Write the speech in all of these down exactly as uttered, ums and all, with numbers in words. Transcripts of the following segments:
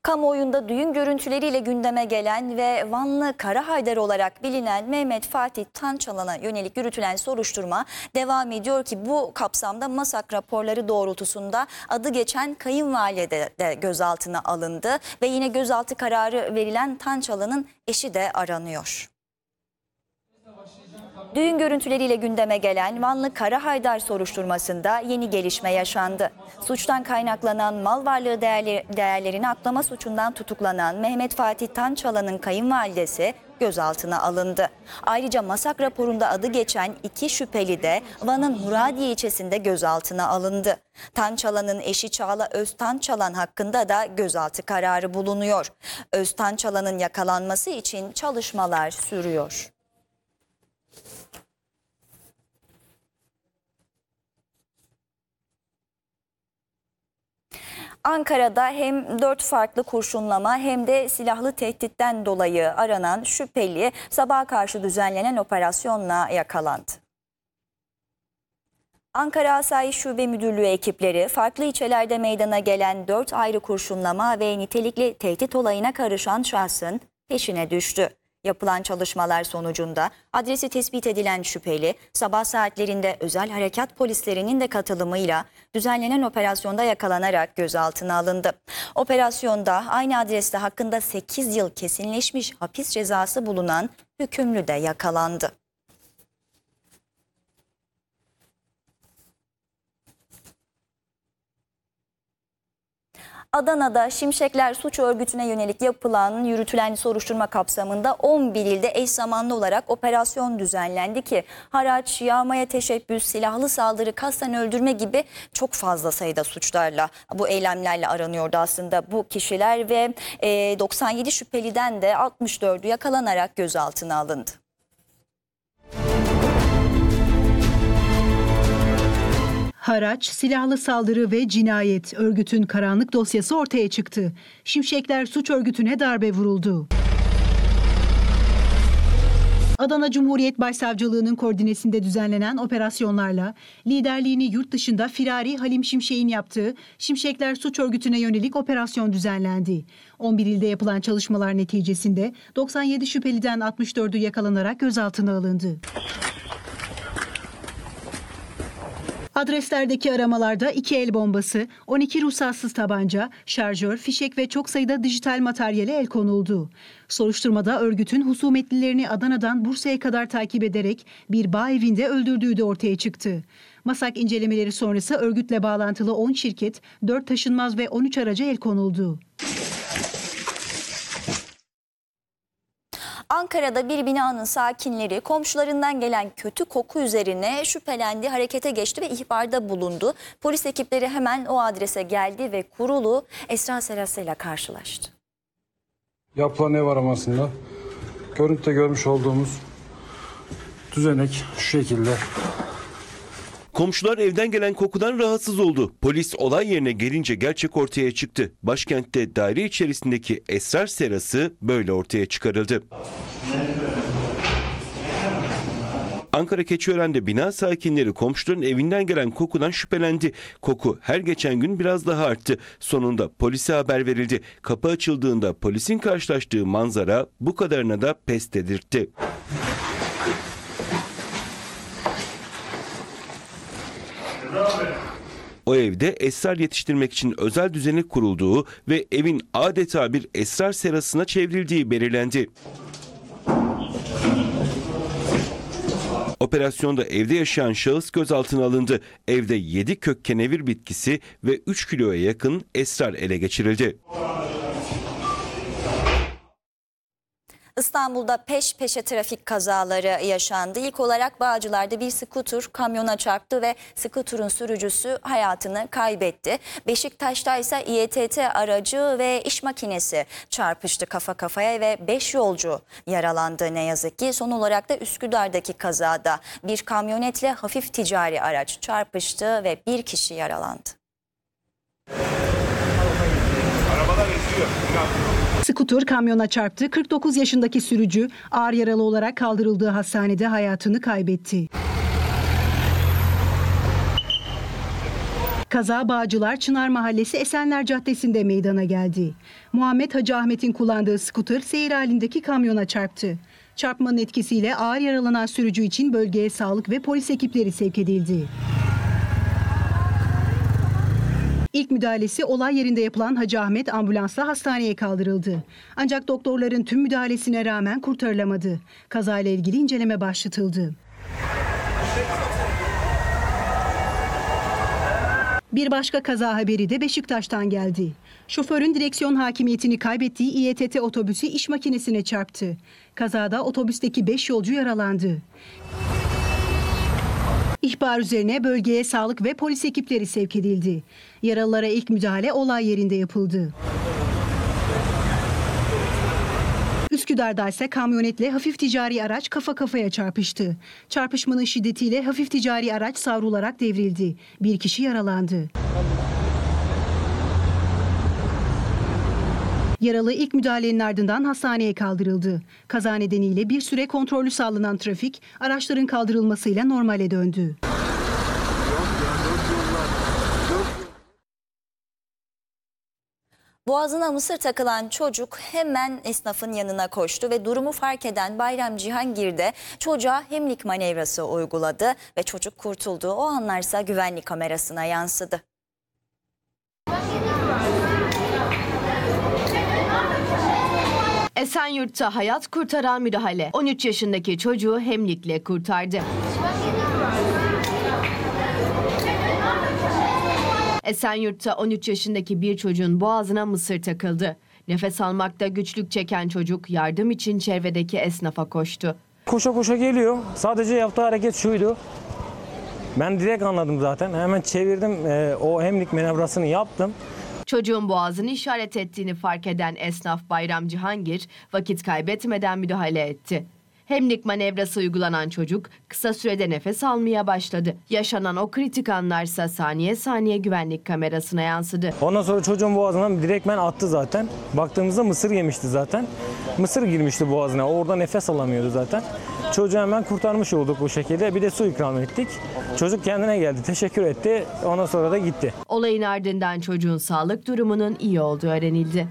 Kamuoyunda düğün görüntüleriyle gündeme gelen ve Vanlı Karahaydar olarak bilinen Mehmet Fatih Tançalan'a yönelik yürütülen soruşturma devam ediyor ki bu kapsamda MASAK raporları doğrultusunda adı geçen kayınvalide de gözaltına alındı ve yine gözaltı kararı verilen Tançalan'ın eşi de aranıyor. Düğün görüntüleriyle gündeme gelen Vanlı Karahaydar soruşturmasında yeni gelişme yaşandı. Suçtan kaynaklanan mal varlığı değerleri, değerlerini aklama suçundan tutuklanan Mehmet Fatih Tançalan'ın kayınvalidesi gözaltına alındı. Ayrıca MASAK raporunda adı geçen iki şüpheli de Van'ın Muradiye ilçesinde gözaltına alındı. Tançalan'ın eşi Çağla Öztançalan hakkında da gözaltı kararı bulunuyor. Öztançalan'ın yakalanması için çalışmalar sürüyor. Ankara'da hem dört farklı kurşunlama hem de silahlı tehditten dolayı aranan şüpheli sabaha karşı düzenlenen operasyonla yakalandı. Ankara Asayiş Şube Müdürlüğü ekipleri farklı ilçelerde meydana gelen dört ayrı kurşunlama ve nitelikli tehdit olayına karışan şahsın peşine düştü. Yapılan çalışmalar sonucunda adresi tespit edilen şüpheli sabah saatlerinde özel harekat polislerinin de katılımıyla düzenlenen operasyonda yakalanarak gözaltına alındı. Operasyonda aynı adreste hakkında sekiz yıl kesinleşmiş hapis cezası bulunan hükümlü de yakalandı. Adana'da Şimşekler Suç Örgütü'ne yönelik yapılan, yürütülen soruşturma kapsamında on bir ilde eş zamanlı olarak operasyon düzenlendi ki haraç, yağmaya teşebbüs, silahlı saldırı, kasten öldürme gibi çok fazla sayıda suçlarla, bu eylemlerle aranıyordu aslında bu kişiler ve doksan yedi şüpheliden de altmış dördü yakalanarak gözaltına alındı. Haraç, silahlı saldırı ve cinayet. Örgütün karanlık dosyası ortaya çıktı. Şimşekler Suç Örgütü'ne darbe vuruldu. Adana Cumhuriyet Başsavcılığı'nın koordinesinde düzenlenen operasyonlarla liderliğini yurt dışında firari Halim Şimşek'in yaptığı Şimşekler Suç Örgütü'ne yönelik operasyon düzenlendi. on bir ilde yapılan çalışmalar neticesinde doksan yedi şüpheliden altmış dördü yakalanarak gözaltına alındı. Adreslerdeki aramalarda iki el bombası, on iki ruhsatsız tabanca, şarjör, fişek ve çok sayıda dijital materyale el konuldu. Soruşturmada örgütün husumetlilerini Adana'dan Bursa'ya kadar takip ederek bir bağ evinde öldürdüğü de ortaya çıktı. MASAK incelemeleri sonrası örgütle bağlantılı on şirket, dört taşınmaz ve on üç araca el konuldu. Ankara'da bir binanın sakinleri komşularından gelen kötü koku üzerine şüphelendi, harekete geçti ve ihbarda bulundu. Polis ekipleri hemen o adrese geldi ve kurulu Esra serasıyla karşılaştı. Yapılan ev aramasında görüntüde görmüş olduğumuz düzenek şu şekilde. Komşular evden gelen kokudan rahatsız oldu. Polis olay yerine gelince gerçek ortaya çıktı. Başkentte daire içerisindeki esrar serası böyle ortaya çıkarıldı. Ankara Keçiören'de bina sakinleri komşuların evinden gelen kokudan şüphelendi. Koku her geçen gün biraz daha arttı. Sonunda polise haber verildi. Kapı açıldığında polisin karşılaştığı manzara bu kadarına da pes dedirtti. O evde esrar yetiştirmek için özel düzenek kurulduğu ve evin adeta bir esrar serasına çevrildiği belirlendi. Operasyonda evde yaşayan şahıs gözaltına alındı. Evde yedi kök kenevir bitkisi ve üç kiloya yakın esrar ele geçirildi. İstanbul'da peş peşe trafik kazaları yaşandı. İlk olarak Bağcılar'da bir skuter kamyona çarptı ve skuterın sürücüsü hayatını kaybetti. Beşiktaş'ta ise İETT aracı ve iş makinesi çarpıştı kafa kafaya ve beş yolcu yaralandı ne yazık ki. Son olarak da Üsküdar'daki kazada bir kamyonetle hafif ticari araç çarpıştı ve bir kişi yaralandı. Arabalar eziyor. Skuter kamyona çarptı. kırk dokuz yaşındaki sürücü ağır yaralı olarak kaldırıldığı hastanede hayatını kaybetti. Kaza Bağcılar Çınar Mahallesi Esenler Caddesi'nde meydana geldi. Muhammed Hacı Ahmet'in kullandığı skuter seyir halindeki kamyona çarptı. Çarpmanın etkisiyle ağır yaralanan sürücü için bölgeye sağlık ve polis ekipleri sevk edildi. İlk müdahalesi olay yerinde yapılan Hacı Ahmet ambulansla hastaneye kaldırıldı. Ancak doktorların tüm müdahalesine rağmen kurtarılamadı. Kazayla ilgili inceleme başlatıldı. Bir başka kaza haberi de Beşiktaş'tan geldi. Şoförün direksiyon hakimiyetini kaybettiği İ E T T otobüsü iş makinesine çarptı. Kazada otobüsteki beş yolcu yaralandı. İhbar üzerine bölgeye sağlık ve polis ekipleri sevk edildi. Yaralılara ilk müdahale olay yerinde yapıldı. Üsküdar'da ise kamyonetle hafif ticari araç kafa kafaya çarpıştı. Çarpışmanın şiddetiyle hafif ticari araç savrularak devrildi. Bir kişi yaralandı. Yaralı ilk müdahalenin ardından hastaneye kaldırıldı. Kaza nedeniyle bir süre kontrollü sağlanan trafik araçların kaldırılmasıyla normale döndü. Boğazına mısır takılan çocuk hemen esnafın yanına koştu ve durumu fark eden Bayram Cihangir de çocuğa hemlik manevrası uyguladı ve çocuk kurtuldu. O anlarsa güvenlik kamerasına yansıdı. Esenyurt'ta hayat kurtaran müdahale. on üç yaşındaki çocuğu hemlikle kurtardı. Esenyurt'ta on üç yaşındaki bir çocuğun boğazına mısır takıldı. Nefes almakta güçlük çeken çocuk yardım için çevredeki esnafa koştu. Koşa koşa geliyor. Sadece yaptığı hareket şuydu. Ben direkt anladım zaten. Hemen çevirdim. E, o hemlik manevrasını yaptım. Çocuğun boğazını işaret ettiğini fark eden esnaf Bayram Cihangir vakit kaybetmeden müdahale etti. Hemlik manevrası uygulanan çocuk kısa sürede nefes almaya başladı. Yaşanan o kritik anlarsa saniye saniye güvenlik kamerasına yansıdı. Ondan sonra çocuğun boğazından direktmen attı zaten. Baktığımızda mısır yemişti zaten. Mısır girmişti boğazına. Orada nefes alamıyordu zaten. Çocuğu hemen kurtarmış olduk bu şekilde. Bir de su ikram ettik. Çocuk kendine geldi, teşekkür etti. Ondan sonra da gitti. Olayın ardından çocuğun sağlık durumunun iyi olduğu öğrenildi.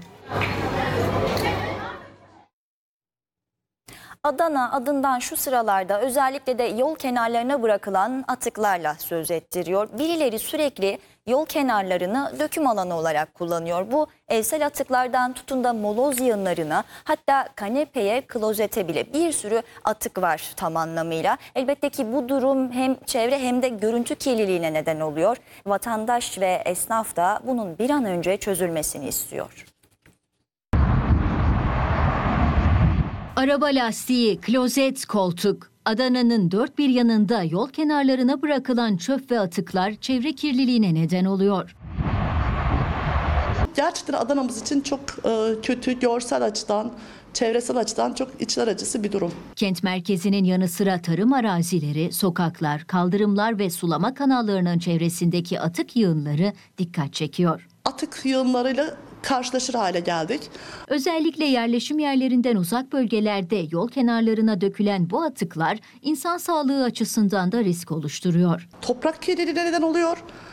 Adana adından şu sıralarda özellikle de yol kenarlarına bırakılan atıklarla söz ettiriyor. Birileri sürekli yol kenarlarını döküm alanı olarak kullanıyor. Bu evsel atıklardan tutun da moloz yığınlarına, hatta kanepeye, klozete bile bir sürü atık var tam anlamıyla. Elbette ki bu durum hem çevre hem de görüntü kirliliğine neden oluyor. Vatandaş ve esnaf da bunun bir an önce çözülmesini istiyor. Araba lastiği, klozet, koltuk. Adana'nın dört bir yanında yol kenarlarına bırakılan çöp ve atıklar çevre kirliliğine neden oluyor. Gerçekten Adana'mız için çok e, kötü, görsel açıdan, çevresel açıdan çok içler acısı bir durum. Kent merkezinin yanı sıra tarım arazileri, sokaklar, kaldırımlar ve sulama kanallarının çevresindeki atık yığınları dikkat çekiyor. Atık yığınlarıyla karşılaşır hale geldik. Özellikle yerleşim yerlerinden uzak bölgelerde yol kenarlarına dökülen bu atıklar insan sağlığı açısından da risk oluşturuyor. Toprak kirliliğine neden oluyor.